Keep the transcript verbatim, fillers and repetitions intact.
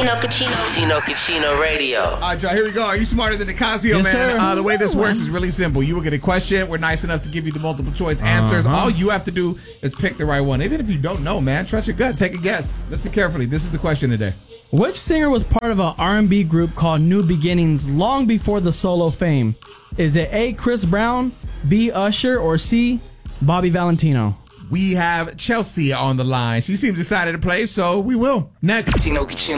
Tino Cucino. Tino Cucino Radio. All right, y'all, here we go. Are you smarter than Nicasio, Yes, man? sir. Uh, the way this works is really simple. You will get a question. We're nice enough to give you the multiple choice answers. Uh-huh. All you have to do is pick the right one. Even if you don't know, man, trust your gut. Take a guess. Listen carefully. This is the question today. Which singer was part of an R and B group called New Beginnings long before the solo fame? Is it A, Chris Brown, B, Usher, or C, Bobby Valentino? We have Chelsea on the line. She seems excited to play, so we will. Next. Tino Cucino.